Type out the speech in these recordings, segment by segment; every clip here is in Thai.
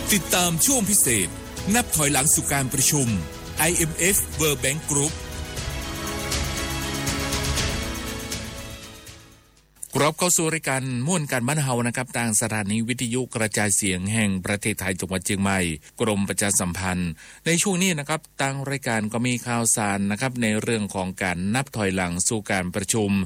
ติดตามช่วงพิเศษนับถอยหลังสู่การประชุม IMF World Bank Group กรอบเข้าสู่รายการม่วนการบ้านเฮานะครับทางสถานีวิทยุกระจายเสียงแห่งประเทศไทยจังหวัดเชียงใหม่กรมประชาสัมพันธ์ในช่วงนี้นะครับทางรายการก็มีข่าวสารนะครับในเรื่องของการนับถอยหลังสู่การประชุม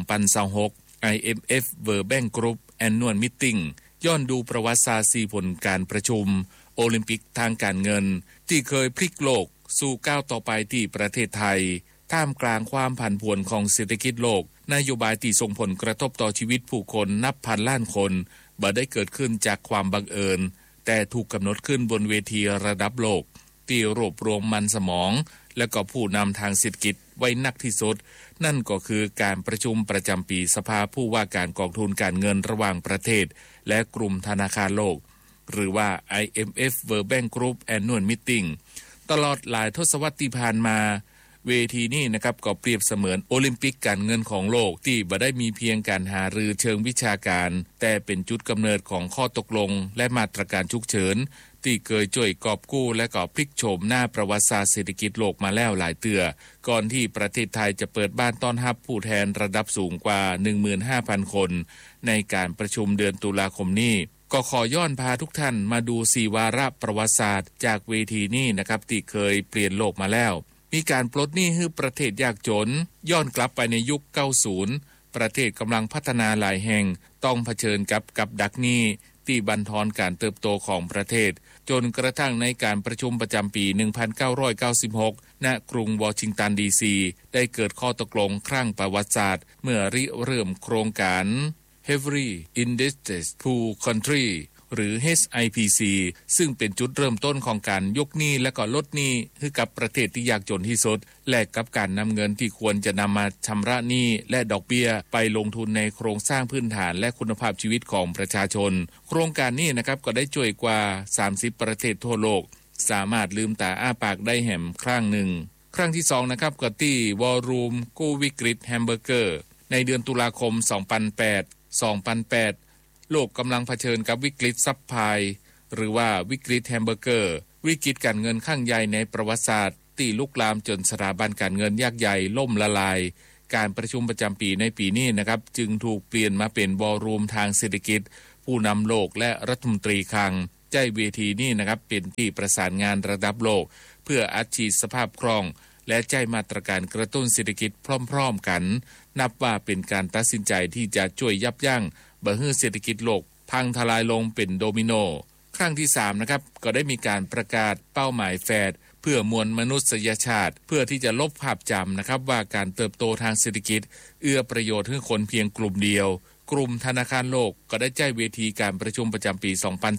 2026 IMF World Bank Group Annual Meeting ย้อนดูประวัติศาสตร์4ผลการประชุมโอลิมปิกทางการเงินที่เคยพลิกโลกสู่ก้าวต่อไปที่ประเทศไทยท่ามกลางความผันผวนของเศรษฐกิจโลกนโยบายที่ส่งผลกระทบต่อชีวิตผู้คนนับพันล้านคนบ่ได้เกิดขึ้นจากความบังเอิญแต่ถูกกำหนดขึ้นบนเวทีระดับโลกที่รวบรวมมันสมองและก็ผู้นำทางเศรษฐกิจไว้นักที่สุดนั่นก็คือการประชุมประจำปีสภาผู้ว่าการกองทุนการเงินระหว่างประเทศและกลุ่มธนาคารโลกหรือว่า IMF World Bank Group Annual Meeting ตลอดหลายทศวรรษที่ผ่านมาเวทีนี้นะครับก็เปรียบเสมือนโอลิมปิกการเงินของโลกที่บ่ได้มีเพียงการหารือเชิงวิชาการแต่เป็นจุดกำเนิดของข้อตกลงและมาตรการฉุกเฉินที่เคยช่วยกอบกู้และก็พลิกโฉมหน้าประวัติศาสตร์เศรษฐกิจโลกมาแล้วหลายเตือก่อนที่ประเทศไทยจะเปิดบ้านต้อนรับผู้แทนระดับสูงกว่า 15,000 คนในการประชุมเดือนตุลาคมนี้ก็ขอย้อนพาทุกท่านมาดู4วาระประวัติศาสตร์จากเวทีนี้นะครับที่เคยเปลี่ยนโลกมาแล้วมีการปลดหนี้ให้ประเทศยากจนย้อนกลับไปในยุค 90 ประเทศกำลังพัฒนาหลายแห่งต้องเผชิญกับดักหนี้ที่บั่นทอนการเติบโตของประเทศจนกระทั่งในการประชุมประจำปี 1996 ณ กรุงวอชิงตันดีซีได้เกิดข้อตกลงครั้งประวัติศาสตร์เมื่อริเริ่มโครงการ Heavily Indebted Poor Country หรือ HIPC ซึ่งเป็นจุดเริ่มต้นของการยกหนี้และก็ลดหนี้ให้กับประเทศที่ยากจนที่สุดแลกกับการนำเงินที่ควรจะนำมาชำระหนี้และดอกเบี้ยไปลงทุนในโครงสร้างพื้นฐานและคุณภาพชีวิตของประชาชนโครงการนี้นะครับก็ได้ช่วยกว่า30ประเทศทั่วโลกสามารถลืมตาอ้าปากได้แหมครั้งหนึ่งครั้งที่2นะครับก็ที่วอลลุ่มกู้วิกฤตแฮมเบอร์เกอร์ในเดือนตุลาคม 2008 โลกกำลังเผชิญกับวิกฤตซับไพลายหรือว่าวิกฤตแฮมเบอร์เกอร์วิกฤตการเงินครั้งใหญ่ในประวัติศาสตร์ที่ลุกลามจนสถาบันการเงินยักษ์ใหญ่ล่มละลายการประชุมประจำปีในปีนี้นะครับจึงถูกเปลี่ยนมาเป็นวอลลุ่มทางเศรษฐกิจผู้นำโลกและรัฐมนตรีคลังใจเวทีนี้นะครับเป็นที่ประสานงานระดับโลกเพื่ออัดฉีดสภาพคล่องและใจมาตรการกระตุ้นเศรษฐกิจพร้อมๆกันนับว่าเป็นการตัดสินใจที่จะช่วยยับยั้งบ่ให้เศรษฐกิจโลกพังทลายลงเป็นโดมิโนครั้งที่3นะครับก็ได้มีการประกาศเป้าหมายแฟดเพื่อมวลมนุษยชาติเพื่อที่จะลบภาพจำนะครับว่าการเติบโตทางเศรษฐกิจเอื้อประโยชน์ให้คนเพียงกลุ่มเดียวกลุ่มธนาคารโลกก็ได้จัดเวทีการประชุมประจำปี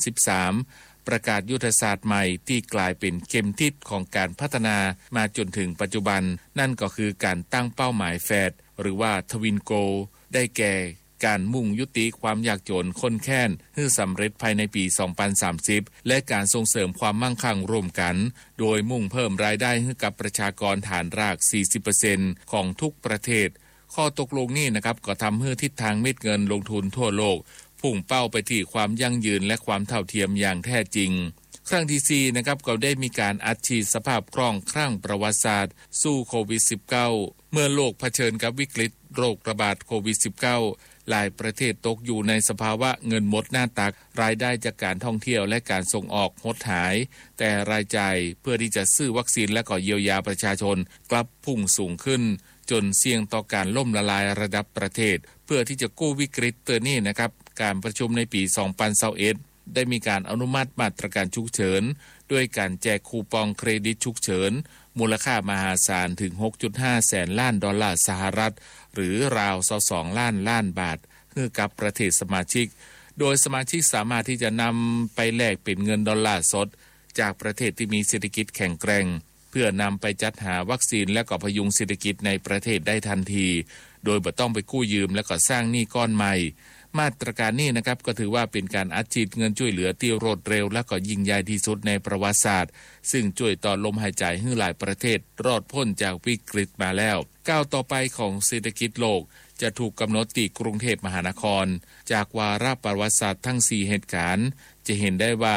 2013 ประกาศยุทธศาสตร์ใหม่ที่กลายเป็นเข็มทิศของการพัฒนามาจนถึงปัจจุบันนั่นก็คือการตั้งเป้าหมายแฟดหรือว่าทวินโกลได้แก่การมุ่งยุติความยากจนคนแค้นให้สำเร็จภายในปี 2030 และการส่งเสริมความมั่งคั่งร่วมกันโดยมุ่งเพิ่มรายได้ให้กับประชากรฐานราก 40% ของทุกประเทศข้อตกลงนี้นะครับก็ทำให้ทิศทางเม็ดเงินลงทุนทั่วโลกพุ่งเป้าไปที่ความยั่งยืนและความเท่าเทียมอย่างแท้จริงครั้งที่4นะครับก็ได้มีการอัดฉีดสภาพคล่องครั้งประวัติศาสตร์สู้โควิด -19 เมื่อโลกเผชิญกับวิกฤตโรคระบาดโควิด -19 หลายประเทศตกอยู่ในสภาวะเงินหมดหน้าตักรายได้จากการท่องเที่ยวและการส่งออกหดหายแต่รายจ่ายเพื่อที่จะซื้อวัคซีนและก็เยียวยาประชาชนกลับพุ่งสูงขึ้นจนเสี่ยงต่อการล่มละลายระดับประเทศเพื่อที่จะกู้วิกฤตตัวนี้นะครับการประชุมในปี 2021 ได้มีการอนุมัติมาตรการฉุกเฉินด้วยการแจกคูปองเครดิตฉุกเฉินมูลค่ามหาศาลถึง 6.5 แสนล้านดอลลาร์สหรัฐหรือราว22ล้านบาทให้กับประเทศสมาชิกโดยสมาชิกสามารถที่จะนำไปแลกเป็นเงินดอลลาร์สดจากประเทศที่มีเศรษฐกิจแข็งแกร่งเพื่อนำไปจัดหาวัคซีนและก็พยุงเศรษฐกิจในประเทศได้ทันทีโดยบ่ต้องไปกู้ยืมและก็สร้างหนี้ก้อนใหม่มาตรการนี้นะครับก็ถือว่าเป็นการอัดฉีดเงินช่วยเหลือที่รวดเร็วและก็ยิ่งใหญ่ที่สุดในประวัติศาสตร์ซึ่งช่วยต่อลมหายใจให้หลายประเทศรอดพ้นจากวิกฤตมาแล้วก้าวต่อไปของเศรษฐกิจโลกจะถูกกำหนดที่กรุงเทพมหานครจากวาระประวัติศาสตร์ทั้ง4เหตุการณ์จะเห็นได้ว่า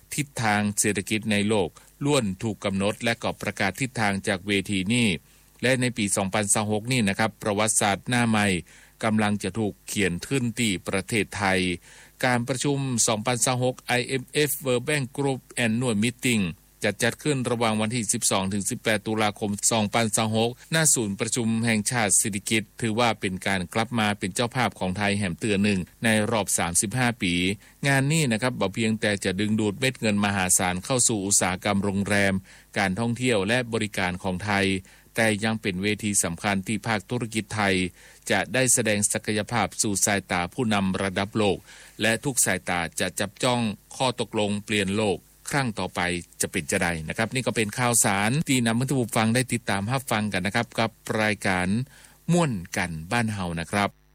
ทิศทางเศรษฐกิจในโลกล้วนถูกกำหนดและก็ประกาศทิศทางจากเวทีนี้และในปี 2026 นี่นะครับประวัติศาสตร์หน้าใหม่กำลังจะถูกเขียนขึ้นที่ประเทศไทยการประชุม 2026 IMF World Bank Group Annual Meeting จัดขึ้นระหว่างวันที่ 12-18 ตุลาคม 2026 ณ ศูนย์ประชุมแห่งชาติสิริกิติ์ถือว่าเป็นการกลับมาเป็นเจ้าภาพของไทยแห่มเตือหนึ่งในรอบ 35 ปี งานนี้นะครับบ่เพียงแต่จะดึงดูดเม็ดเงินมหาศาลเข้าสู่อุตสาหกรรมโรงแรมการท่องเที่ยวและบริการของไทยแต่ยังเป็นเวทีสำคัญที่ภาคธุรกิจไทยจะได้แสดงศักยภาพสู่สายตาผู้นำระดับโลกและทุกสายตาจะจับจ้องข้อตกลงเปลี่ยนโลกครั้งต่อไปจะเป็นจะใดนะครับนี่ก็เป็นข่าวสารที่นำให้ท่านผู้ฟังได้ติดตามรับฟังกันนะครับกับรายการม่วนกันบ้านเฮานะครับ